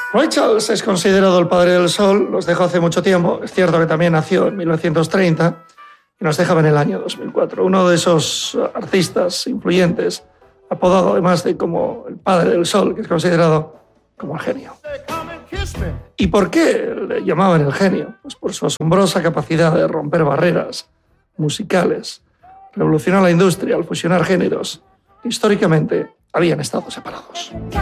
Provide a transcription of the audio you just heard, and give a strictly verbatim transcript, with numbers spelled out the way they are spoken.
Ray Charles es considerado el padre del soul, nos dejó hace mucho tiempo. Es cierto que también nació en mil novecientos treinta y nos dejaba en el año dos mil cuatro. Uno de esos artistas influyentes, apodado además de como el padre del soul, que es considerado como el genio. ¿Y por qué le llamaban el genio? Pues por su asombrosa capacidad de romper barreras musicales. Revolucionó la industria al fusionar géneros que históricamente habían estado separados.